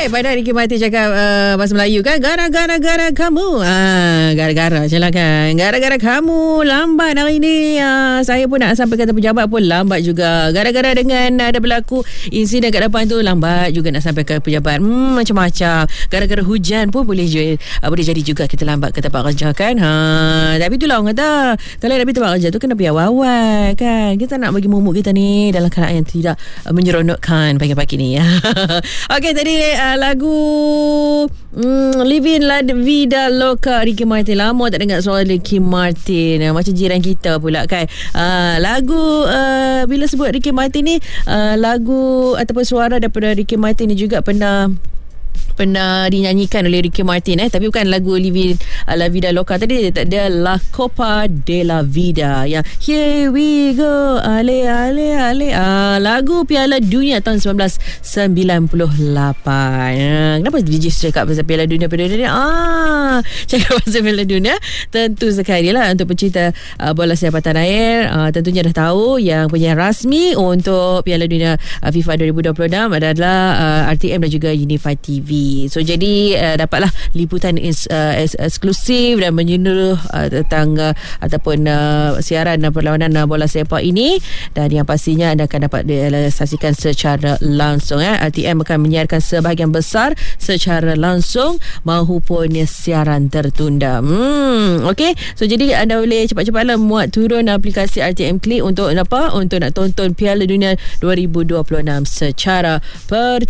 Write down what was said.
Pada Ricky Martin cakap bahasa Melayu kan, gara-gara kamu, gara-gara macam lah kan, gara-gara kamu lambat hari ni, saya pun nak sampai kata pejabat pun lambat juga, gara-gara dengan ada berlaku insiden kat depan tu lambat juga nak sampai ke pejabat. Macam-macam, gara-gara hujan pun boleh jadi juga kita lambat ke tempat kerja kan. Tapi itulah orang kata, kalau nak pergi tempat kerja tu kena pergi awal-awal kan, kita nak bagi momok kita ni dalam keadaan yang tidak menyeronokkan pagi-pagi ni. Okey, tadi lagu Living La Vida Loca Ricky Martin. Lama tak dengar suara Ricky Martin, macam jiran kita pula kan. Lagu bila sebut Ricky Martin ni, lagu ataupun suara daripada Ricky Martin ni juga pernah dinyanyikan oleh Ricky Martin, tapi bukan lagu Living La Vida Loca tadi, dia La Copa de la Vida, yang Here We Go Ale Ale Ale, lagu Piala Dunia tahun 1998. Kenapa DJ cakap pasal Piala Dunia cakap pasal Piala Dunia? Tentu sekali lah untuk pencinta bola sepak tanah air, tentunya dah tahu yang penyiar rasmi untuk Piala Dunia FIFA 2026 adalah RTM dan juga Unified TV. So jadi dapatlah liputan eksklusif dan menyeluruh tentang ataupun siaran perlawanan bola sepak ini, dan yang pastinya anda akan dapat saksikan secara langsung. RTM akan menyiarkan sebahagian besar secara langsung mahupun siaran tertunda. Okey, so jadi anda boleh cepat-cepatlah muat turun aplikasi RTM Click untuk apa? Untuk nak tonton Piala Dunia 2026 secara